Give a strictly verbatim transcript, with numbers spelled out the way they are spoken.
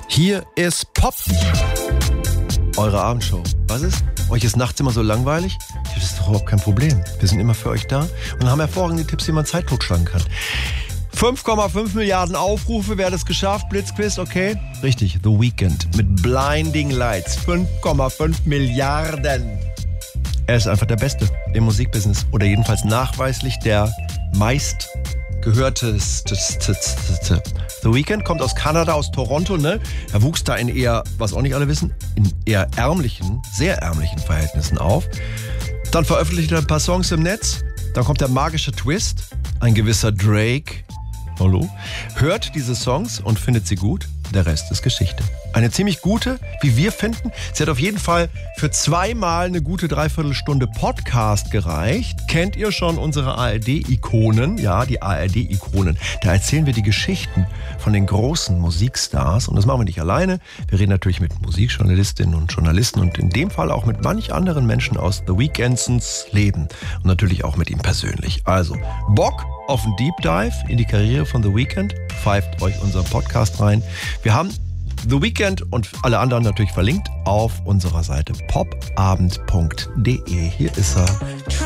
Hier ist Pop, eure Abendshow. Was ist? Euch ist nachts immer so langweilig? Das ist doch überhaupt kein Problem. Wir sind immer für euch da und haben hervorragende Tipps, wie man Zeit totschlagen kann. fünf Komma fünf Milliarden Aufrufe, wer hat es geschafft? Blitzquiz, okay? Richtig, The Weeknd mit Blinding Lights. fünf Komma fünf Milliarden. Er ist einfach der Beste im Musikbusiness oder jedenfalls nachweislich der meist gehörteste. The Weeknd kommt aus Kanada, aus Toronto, ne? Er wuchs da in eher, was auch nicht alle wissen, in eher ärmlichen, sehr ärmlichen Verhältnissen auf. Dann veröffentlicht er ein paar Songs im Netz. Dann kommt der magische Twist. Ein gewisser Drake, hallo, hört diese Songs und findet sie gut. Der Rest ist Geschichte. Eine ziemlich gute, wie wir finden. Sie hat auf jeden Fall für zweimal eine gute Dreiviertelstunde Podcast gereicht. Kennt ihr schon unsere A R D-Ikonen? Ja, die A R D-Ikonen. Da erzählen wir die Geschichten von den großen Musikstars. Und das machen wir nicht alleine. Wir reden natürlich mit Musikjournalistinnen und Journalisten und in dem Fall auch mit manch anderen Menschen aus The Weeknds Leben. Und natürlich auch mit ihm persönlich. Also, Bock auf einen Deep Dive in die Karriere von The Weeknd? Pfeift euch unseren Podcast rein. Wir haben The Weeknd und alle anderen natürlich verlinkt auf unserer Seite popabend punkt de. Hier ist er.